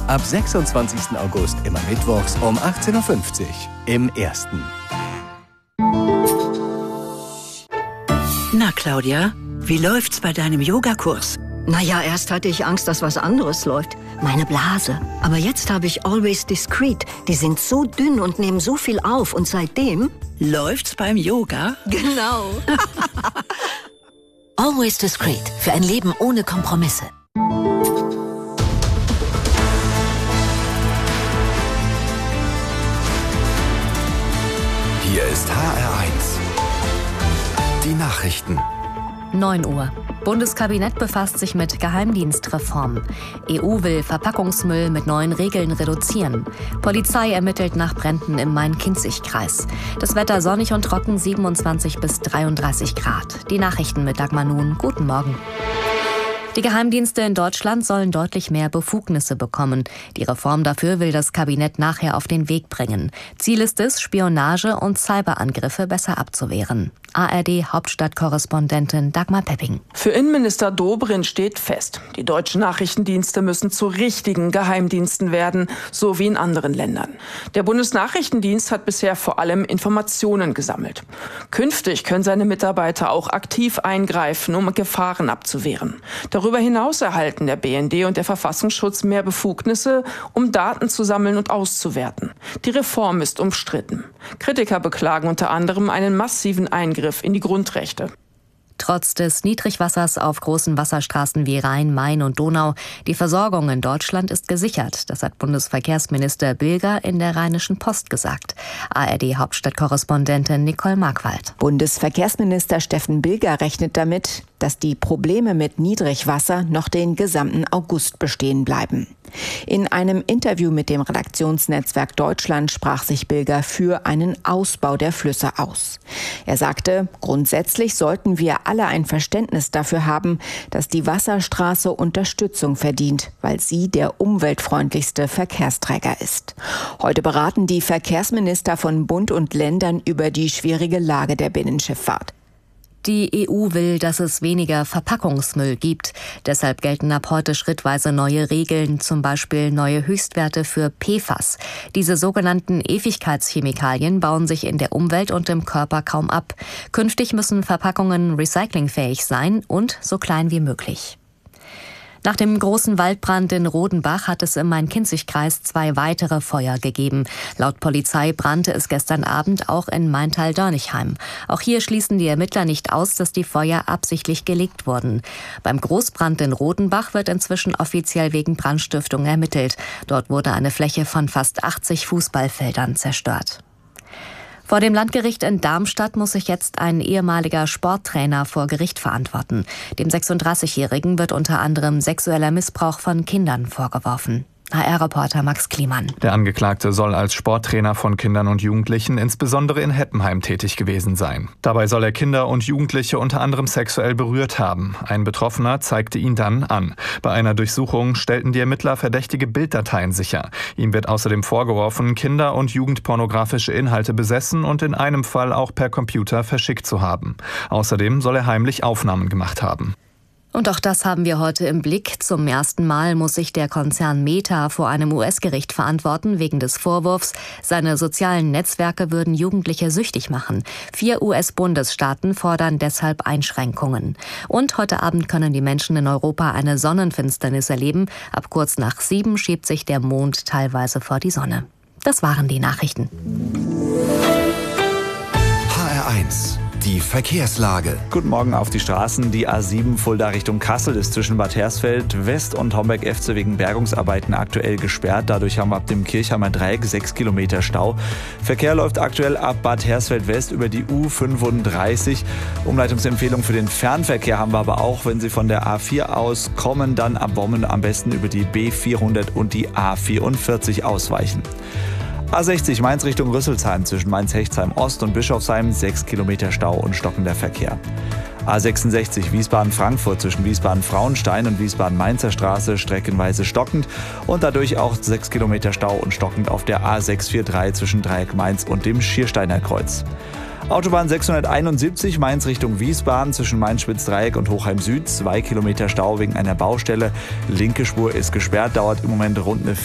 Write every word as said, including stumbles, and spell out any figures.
Ab sechsundzwanzigsten August immer mittwochs um achtzehn Uhr fünfzig im Ersten. Na, Claudia, wie läuft's bei deinem Yogakurs? Naja, erst hatte ich Angst, dass was anderes läuft. Meine Blase. Aber jetzt habe ich Always Discreet. Die sind so dünn und nehmen so viel auf. Und seitdem... Läuft's beim Yoga? Genau. Always Discreet. Für ein Leben ohne Kompromisse. Hier ist H R eins. Die Nachrichten. neun Uhr. Bundeskabinett befasst sich mit Geheimdienstreform. E U will Verpackungsmüll mit neuen Regeln reduzieren. Polizei ermittelt nach Bränden im Main-Kinzig-Kreis. Das Wetter sonnig und trocken, siebenundzwanzig bis dreiunddreißig Grad. Die Nachrichten mit Dagmar Nun. Guten Morgen. Die Geheimdienste in Deutschland sollen deutlich mehr Befugnisse bekommen. Die Reform dafür will das Kabinett nachher auf den Weg bringen. Ziel ist es, Spionage und Cyberangriffe besser abzuwehren. A R D-Hauptstadtkorrespondentin Dagmar Pepping. Für Innenminister Dobrindt steht fest, die deutschen Nachrichtendienste müssen zu richtigen Geheimdiensten werden, so wie in anderen Ländern. Der Bundesnachrichtendienst hat bisher vor allem Informationen gesammelt. Künftig können seine Mitarbeiter auch aktiv eingreifen, um Gefahren abzuwehren. Darüber hinaus erhalten der B N D und der Verfassungsschutz mehr Befugnisse, um Daten zu sammeln und auszuwerten. Die Reform ist umstritten. Kritiker beklagen unter anderem einen massiven Eingriff in die Grundrechte. Trotz des Niedrigwassers auf großen Wasserstraßen wie Rhein, Main und Donau, die Versorgung in Deutschland ist gesichert. Das hat Bundesverkehrsminister Bilger in der Rheinischen Post gesagt. A R D-Hauptstadtkorrespondentin Nicole Markwald. Bundesverkehrsminister Steffen Bilger rechnet damit, dass die Probleme mit Niedrigwasser noch den gesamten August bestehen bleiben. In einem Interview mit dem Redaktionsnetzwerk Deutschland sprach sich Bilger für einen Ausbau der Flüsse aus. Er sagte, grundsätzlich sollten wir alle ein Verständnis dafür haben, dass die Wasserstraße Unterstützung verdient, weil sie der umweltfreundlichste Verkehrsträger ist. Heute beraten die Verkehrsminister von Bund und Ländern über die schwierige Lage der Binnenschifffahrt. Die E U will, dass es weniger Verpackungsmüll gibt. Deshalb gelten ab heute schrittweise neue Regeln, zum Beispiel neue Höchstwerte für P F A S. Diese sogenannten Ewigkeitschemikalien bauen sich in der Umwelt und im Körper kaum ab. Künftig müssen Verpackungen recyclingfähig sein und so klein wie möglich. Nach dem großen Waldbrand in Rodenbach hat es im Main-Kinzig-Kreis zwei weitere Feuer gegeben. Laut Polizei brannte es gestern Abend auch in Maintal-Dörnichheim. Auch hier schließen die Ermittler nicht aus, dass die Feuer absichtlich gelegt wurden. Beim Großbrand in Rodenbach wird inzwischen offiziell wegen Brandstiftung ermittelt. Dort wurde eine Fläche von fast achtzig Fußballfeldern zerstört. Vor dem Landgericht in Darmstadt muss sich jetzt ein ehemaliger Sporttrainer vor Gericht verantworten. Dem sechsunddreißigjährigen wird unter anderem sexueller Missbrauch von Kindern vorgeworfen. H R-Reporter Max Kliemann. Der Angeklagte soll als Sporttrainer von Kindern und Jugendlichen insbesondere in Heppenheim tätig gewesen sein. Dabei soll er Kinder und Jugendliche unter anderem sexuell berührt haben. Ein Betroffener zeigte ihn dann an. Bei einer Durchsuchung stellten die Ermittler verdächtige Bilddateien sicher. Ihm wird außerdem vorgeworfen, Kinder- und jugendpornografische Inhalte besessen und in einem Fall auch per Computer verschickt zu haben. Außerdem soll er heimlich Aufnahmen gemacht haben. Und auch das haben wir heute im Blick. Zum ersten Mal muss sich der Konzern Meta vor einem U S-Gericht verantworten wegen des Vorwurfs, seine sozialen Netzwerke würden Jugendliche süchtig machen. Vier U S-Bundesstaaten fordern deshalb Einschränkungen. Und heute Abend können die Menschen in Europa eine Sonnenfinsternis erleben. Ab kurz nach sieben schiebt sich der Mond teilweise vor die Sonne. Das waren die Nachrichten. H R eins. Die Verkehrslage. Guten Morgen auf die Straßen. Die A sieben Fulda Richtung Kassel ist zwischen Bad Hersfeld West und Homberg-Efze wegen Bergungsarbeiten aktuell gesperrt. Dadurch haben wir ab dem Kirchheimer Dreieck sechs Kilometer Stau. Verkehr läuft aktuell ab Bad Hersfeld West über die U fünfunddreißig. Umleitungsempfehlung für den Fernverkehr haben wir aber auch, wenn Sie von der A vier aus kommen, dann ab Wommen am besten über die B vierhundert und die A vierundvierzig ausweichen. A sechzig Mainz Richtung Rüsselsheim zwischen Mainz-Hechtsheim Ost und Bischofsheim sechs Kilometer Stau und stockender Verkehr. A sechsundsechzig Wiesbaden-Frankfurt zwischen Wiesbaden-Frauenstein und Wiesbaden-Mainzer Straße streckenweise stockend und dadurch auch sechs Kilometer Stau und stockend auf der A sechshundertdreiundvierzig zwischen Dreieck Mainz und dem Schiersteiner Kreuz. Autobahn sechshunderteinundsiebzig Mainz Richtung Wiesbaden zwischen Mainz-Spitz-Dreieck und Hochheim Süd. Zwei Kilometer Stau wegen einer Baustelle. Linke Spur ist gesperrt, dauert im Moment rund eine